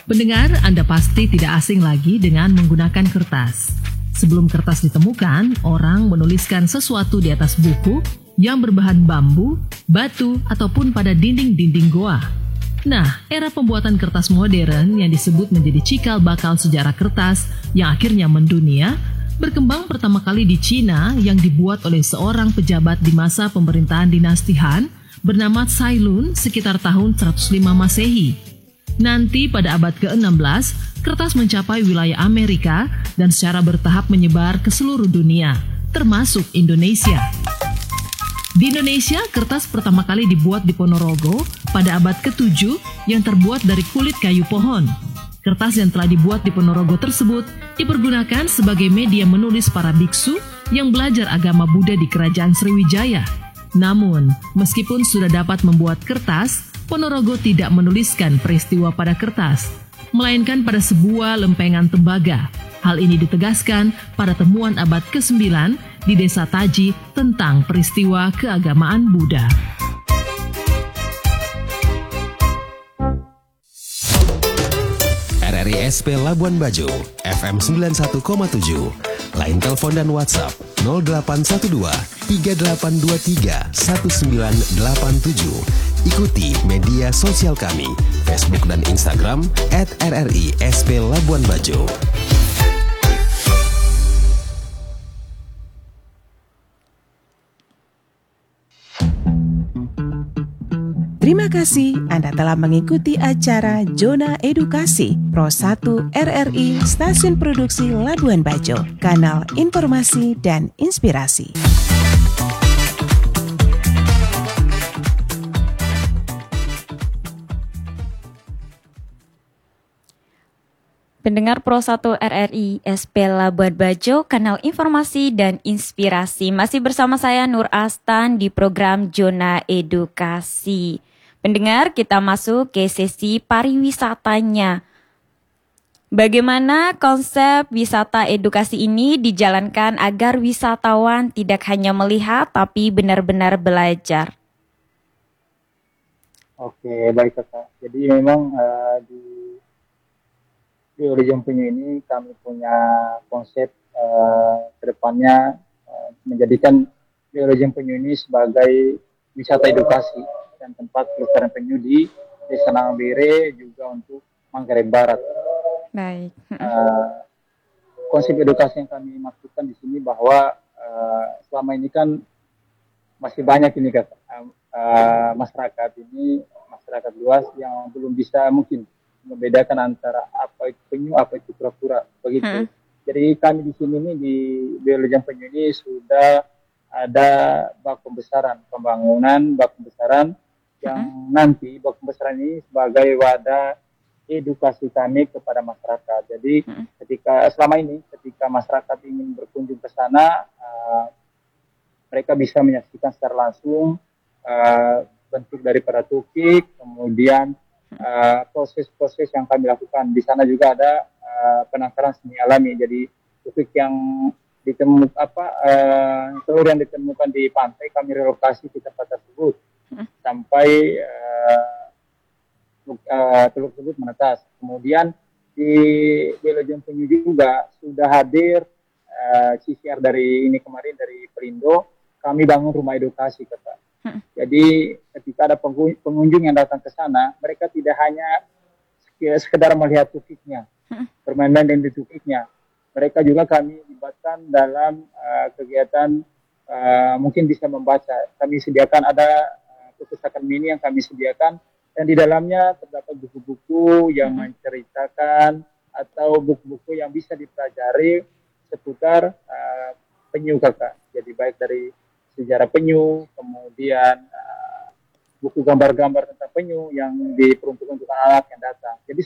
Pendengar, Anda pasti tidak asing lagi dengan menggunakan kertas. Sebelum kertas ditemukan, orang menuliskan sesuatu di atas buku yang berbahan bambu, batu, ataupun pada dinding-dinding goa. Nah, era pembuatan kertas modern yang disebut menjadi cikal bakal sejarah kertas yang akhirnya mendunia, berkembang pertama kali di Cina yang dibuat oleh seorang pejabat di masa pemerintahan dinasti Han bernama Cai Lun sekitar tahun 105 Masehi. Nanti pada abad ke-16, kertas mencapai wilayah Amerika dan secara bertahap menyebar ke seluruh dunia, termasuk Indonesia. Di Indonesia, kertas pertama kali dibuat di Ponorogo pada abad ke-7 yang terbuat dari kulit kayu pohon. Kertas yang telah dibuat di Ponorogo tersebut dipergunakan sebagai media menulis para biksu yang belajar agama Buddha di Kerajaan Sriwijaya. Namun, meskipun sudah dapat membuat kertas, Ponorogo tidak menuliskan peristiwa pada kertas, melainkan pada sebuah lempengan tembaga. Hal ini ditegaskan pada temuan abad ke-9 di Desa Taji tentang peristiwa keagamaan Buddha. RRI SP Labuan Bajo, FM 91,7. Line telepon dan WhatsApp 0812 3823 1987. Ikuti media sosial kami, Facebook dan Instagram @RRI SP Labuan Bajo. Terima kasih Anda telah mengikuti acara Zona Edukasi Pro 1 RRI Stasiun Produksi Labuan Bajo, kanal informasi dan inspirasi. Pendengar Pro 1 RRI SP Labuan Bajo, kanal informasi dan inspirasi. Masih bersama saya Nur Astan di program Zona Edukasi. Pendengar, kita masuk ke sesi pariwisatanya. Bagaimana konsep wisata edukasi ini dijalankan agar wisatawan tidak hanya melihat tapi benar-benar belajar? Oke, baik Kakak. Jadi memang di Horizon Penyu ini kami punya konsep kedepannya menjadikan di Horizon Penyu ini sebagai wisata edukasi dan tempat pelestarian penyu di Desa Nangbere juga untuk Manggarai Barat. Baik. Konsep edukasi yang kami maksudkan di sini bahwa selama ini kan masih banyak ini masyarakat luas yang belum bisa mungkin membedakan antara apa itu penyu, apa itu kura-kura, begitu. Jadi kami di sini nih di Horizon Penyu ini sudah ada bak pembangunan bak pembesaran yang nanti bak pembesaran ini sebagai wadah edukasi kami kepada masyarakat. Jadi selama ini ketika masyarakat ingin berkunjung ke sana, mereka bisa menyaksikan secara langsung bentuk daripada tukik, kemudian proses-proses yang kami lakukan. Di sana juga ada penangkaran seni alami. Jadi tukik yang telur yang ditemukan di pantai kami relokasi ke tempat tersebut sampai telur tersebut menetas. Kemudian di Horizon Penyu juga sudah hadir CCR dari Perindo, kami bangun rumah edukasi, Kakak. Jadi ketika ada pengunjung yang datang ke sana, mereka tidak hanya sekedar melihat tukiknya, bermain-main dengan tukiknya. Mereka juga kami libatkan dalam kegiatan mungkin bisa membaca. Kami sediakan ada perpustakaan mini yang kami sediakan, dan di dalamnya terdapat buku-buku yang menceritakan atau buku-buku yang bisa dipelajari seputar penyu, Kakak. Jadi baik dari sejarah penyu, kemudian buku gambar-gambar tentang penyu yang diperuntukkan untuk anak yang datang. Jadi